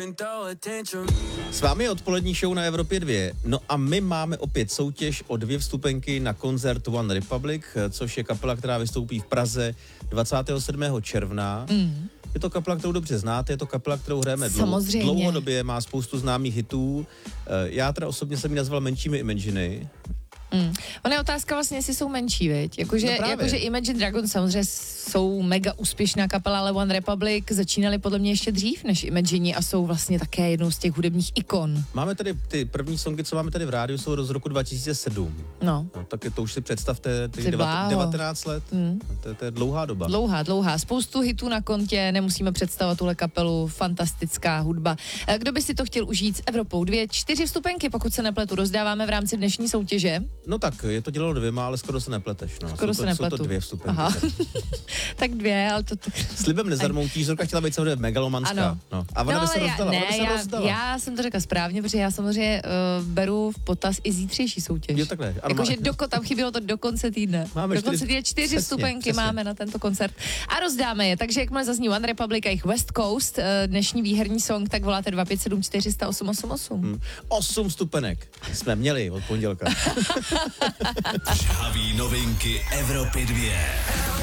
S vámi je odpolední show na Evropě 2. No a my máme opět soutěž o 2 vstupenky na koncert One Republic, což je kapela, která vystoupí v Praze 27. června. Je to kapela, kterou dobře znáte, je to kapela, kterou hrajeme dlouhodobě, má spoustu známých hitů. Já teda osobně jsem ji nazval Menšími Imaginy. Ona je otázka vlastně, jestli jsou menší, viď? Jakože Imagine Dragons samozřejmě jsou mega úspěšná kapela, ale One Republic začínali podle mě ještě dřív než Imagine a jsou vlastně také jednou z těch hudebních ikon. Máme tady ty první songy, co máme tady v rádiu, jsou z roku 2007. No tak to už si představte, 19 let. To je dlouhá doba. Dlouhá. Spoustu hitů na kontě, nemusíme představovat tuhle kapelu, fantastická hudba. Kdo by si to chtěl užít s Evropou 2? 4 vstupenky, pokud se nepletu, rozdáváme v rámci dnešní soutěže. No tak, je to dělalo 2, ale skoro se nepleteš. No. Jsou to 2 vstupenky. Aha. Tak 2, ale to... Slibem nezarmoutí, Zorka chtěla být samozřejmě megalomanská. Ano. No. A ona by se rozdala. Já jsem to řekla správně, protože já samozřejmě beru v potaz i zítřejší soutěž. Jo, takhle. Jakože tam chybělo to do konce týdne. Máme do konce týdne 4 vstupenky máme na tento koncert. A rozdáme je, takže jakmile zazní One Republic a jejich West Coast, dnešní výherní song, tak voláte 257 400 888. 8 vstupenek jsme měli od pondělka. Žhaví novinky Evropy 2.